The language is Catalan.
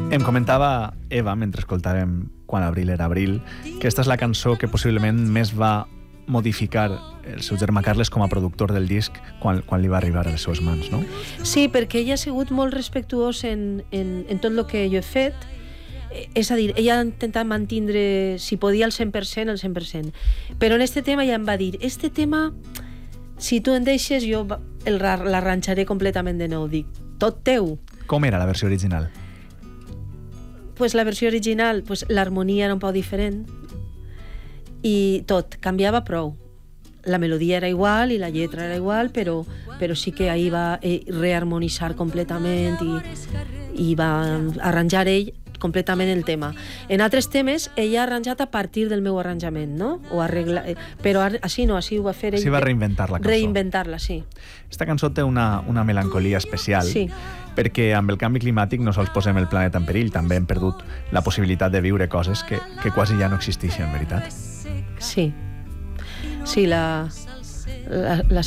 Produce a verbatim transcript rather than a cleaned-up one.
Em comentava Eva, mentre escoltàvem Quan abril era abril, que aquesta és la cançó que possiblement més va modificar el seu germà Carles com a productor del disc quan, quan li va arribar a les seves mans, no? Sí, perquè ella ha sigut molt respectuós en, en, en tot el que jo he fet. És a dir, ella ha intentat mantindre, si podia, el cent per cent, el cent per cent. Però en este tema ja em va dir, este tema, si tu en deixes, jo l'arranjaré completament de nou. Dic, tot teu. Com era la versió original? Pues la versió original, pues l'harmonia era un poc diferent i tot, canviava prou. La melodia era igual i la lletra era igual, però, però sí que ahir va reharmonitzar completament i, i va arranjar ell completament el tema. En altres temes, ella ha arranjat a partir del meu arranjament, no? O arregla... Però així no, així ho va fer ell. Sí, va reinventar la cançó. Reinventar-la, sí. Esta cançó té una, una melancolia especial, sí. Perquè amb el canvi climàtic no sols posem el planeta en perill, també hem perdut la possibilitat de viure coses que, que quasi ja no existeixen, veritat? Sí. Sí, la, la, la